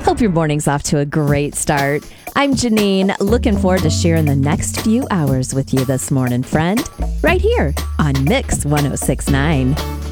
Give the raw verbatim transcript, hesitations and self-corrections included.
Hope your morning's off to a great start. I'm Janine, looking forward to sharing the next few hours with you this morning, friend, right here on Mix one oh six point nine.